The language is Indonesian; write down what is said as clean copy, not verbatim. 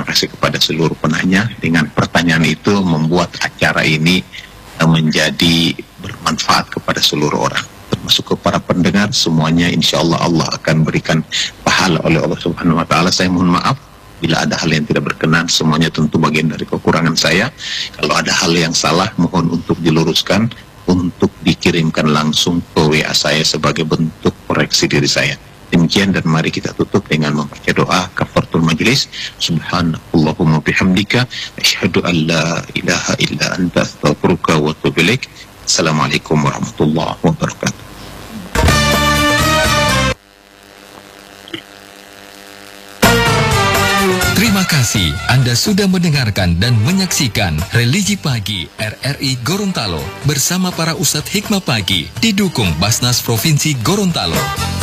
kasih kepada seluruh penanya. Dengan pertanyaan itu membuat acara ini menjadi bermanfaat kepada seluruh orang, termasuk ke para pendengar semuanya. Insya Allah Allah akan berikan pahala oleh Allah Subhanahu Wa Taala. Saya mohon maaf bila ada hal yang tidak berkenan, semuanya tentu bagian dari kekurangan saya. Kalau ada hal yang salah, mohon untuk diluruskan, untuk dikirimkan langsung ke WA saya sebagai bentuk koreksi diri saya. Demikian, dan mari kita tutup dengan membaca doa kafaratul majlis. Subhanallahumma bihamdika asyhadu an la ilaha illa anta astaghfiruka wa atubu ilaik. Assalamualaikum warahmatullahi wabarakatuh. Terima kasih Anda sudah mendengarkan dan menyaksikan Religi Pagi RRI Gorontalo bersama para Ustadz Hikmah Pagi, didukung Basnas Provinsi Gorontalo.